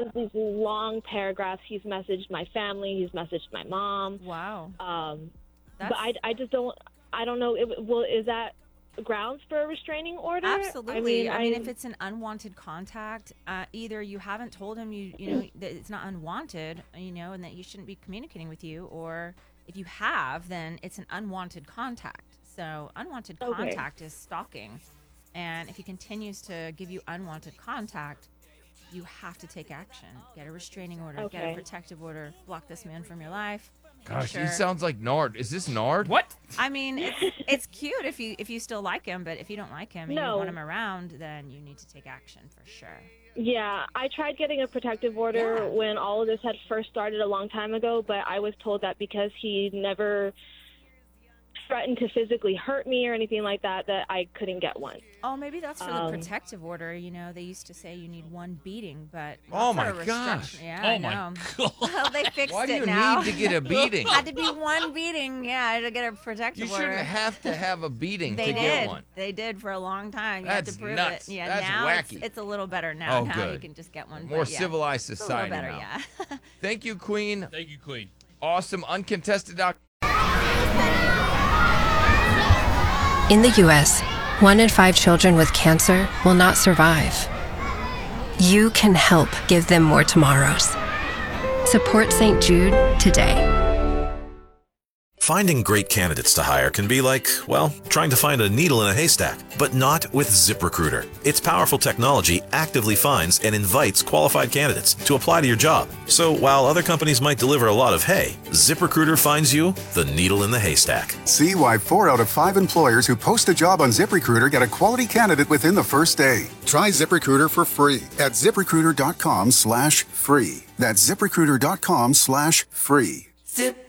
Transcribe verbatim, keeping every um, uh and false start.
these long paragraphs. He's messaged my family. He's messaged my mom. Wow. Um, That's... but I, I just don't. I don't know. If, well, is that grounds for a restraining order? Absolutely. I mean, I mean, I, if it's an unwanted contact, uh, either you haven't told him you you know that it's not unwanted, you know, and that you shouldn't be communicating with you, or if you have, then it's an unwanted contact. So unwanted Okay. contact is stalking, and if he continues to give you unwanted contact, you have to take action. Get a restraining order. Get Okay. a protective order. Block this man from your life. Gosh, Sure. he sounds like Nard. Is this Nard? What? I mean, it's, it's cute if you if you still like him, but if you don't like him and you No. don't want him around, then you need to take action for sure. Yeah, I tried getting a protective order Yeah. when all of this had first started a long time ago, but I was told that because he never threatened to physically hurt me or anything like that, that I couldn't get one. Oh, maybe that's for Um, the protective order. You know, they used to say you need one beating, but Oh, not my for a restriction. gosh. Yeah, Oh I my know. God. Well, they fixed Why do it you now. need to get a beating? Had to be one beating, yeah, to get a protective You order. shouldn't have to have a beating They to did. get one. They did for a long time. You That's had to prove nuts. it. Yeah, That's now wacky. It's, it's a little better now. Oh, now good. you can just get one. More but yeah, civilized it's a little society better, now. yeah. Thank you, Queen. Thank you, Queen. Awesome. Uncontested. Doc- In the U S, one in five children with cancer will not survive. You can help give them more tomorrows. Support Saint Jude today. Finding great candidates to hire can be like, well, trying to find a needle in a haystack, but not with ZipRecruiter. Its powerful technology actively finds and invites qualified candidates to apply to your job. So while other companies might deliver a lot of hay, ZipRecruiter finds you the needle in the haystack. See why four out of five employers who post a job on ZipRecruiter get a quality candidate within the first day. Try ZipRecruiter for free at ZipRecruiter.com slash free. That's ZipRecruiter.com slash free. Zip.